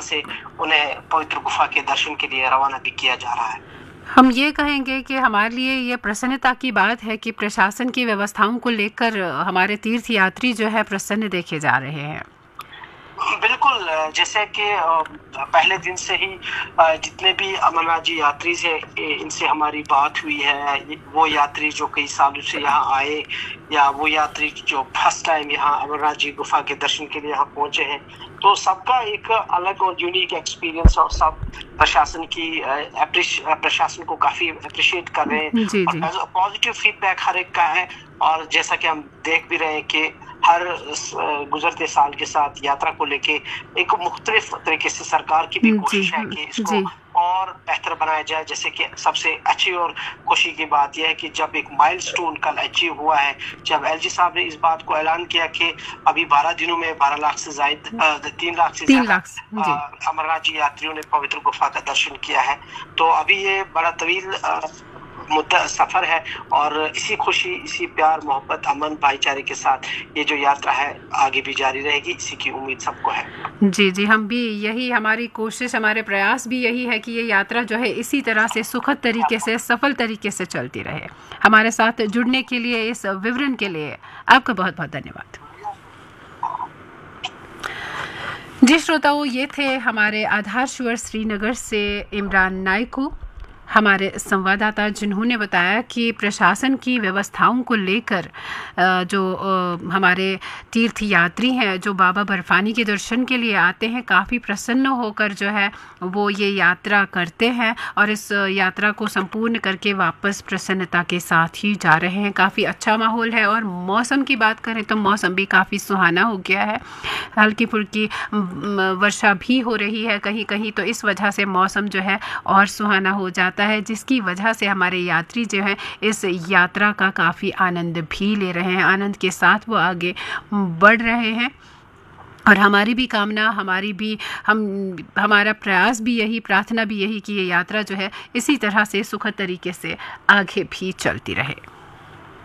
से उन्हें पवित्र गुफा के दर्शन के लिए रवाना भी किया जा रहा है। हम ये कहेंगे कि हमारे लिए ये प्रसन्नता की बात है कि प्रशासन की व्यवस्थाओं को लेकर हमारे तीर्थयात्री जो है प्रसन्न देखे जा रहे हैं। बिल्कुल, जैसे कि पहले दिन से ही जितने भी अमरनाथ जी यात्री से इनसे हमारी बात हुई है, वो यात्री जो कई सालों से यहाँ आए या वो यात्री जो फर्स्ट टाइम यहाँ अमरनाथ जी गुफा के दर्शन के लिए यहाँ पहुंचे हैं, तो सबका एक अलग और यूनिक एक्सपीरियंस और सब प्रशासन को काफी अप्रिशिएट कर रहे हैं। जी जी। और पॉजिटिव फीडबैक हर एक का है। और जैसा कि हम देख भी रहे हैं कि हर गुजरते साल के साथ यात्रा को लेके एक मुख्तलिफ तरीके से सरकार की भी कोशिश है कि इसको और बेहतर बनाया जाए। जैसे कि सबसे अच्छी और खुशी की बात यह है कि जब एक माइलस्टोन कल अचीव हुआ है, जब एलजी साहब ने इस बात को ऐलान किया कि अभी 12 दिनों में 12 लाख से ज्यादा 3 लाख से ज्यादा अमरनाथ जी यात्रियों ने पवित्र गुफा का दर्शन किया है। तो अभी ये बड़ा तवील मुद्दा सफर है और इसी खुशी, इसी प्यार, मोहब्बत, अमन, भाईचारे के साथ ये जो यात्रा है आगे भी जारी रहेगी, इसी की उम्मीद सबको है। जी जी, हम भी यही, हमारी कोशिश, हमारे प्रयास भी यही है कि ये यात्रा जो है इसी तरह से सुखद तरीके से, सफल तरीके से चलती रहे। हमारे साथ जुड़ने के लिए, इस विवरण के लिए आपका बहुत बहुत धन्यवाद। जी श्रोताओं, ये थे हमारे आधारशिवर श्रीनगर से इमरान नाइकू, हमारे संवाददाता, जिन्होंने बताया कि प्रशासन की व्यवस्थाओं को लेकर जो हमारे तीर्थयात्री हैं जो बाबा बर्फानी के दर्शन के लिए आते हैं, काफ़ी प्रसन्न होकर जो है वो ये यात्रा करते हैं और इस यात्रा को संपूर्ण करके वापस प्रसन्नता के साथ ही जा रहे हैं। काफ़ी अच्छा माहौल है और मौसम की बात करें तो मौसम भी काफ़ी सुहाना हो गया है। हल्की फुल्की वर्षा भी हो रही है कहीं कहीं, तो इस वजह से मौसम जो है और सुहाना हो जाता है, जिसकी वजह से हमारे यात्री जो हैं इस यात्रा का काफ़ी आनंद भी ले रहे हैं। आनंद के साथ वो आगे बढ़ रहे हैं और हमारी भी कामना, हमारा प्रयास भी यही, प्रार्थना भी यही कि ये यात्रा जो है इसी तरह से सुखद तरीके से आगे भी चलती रहे।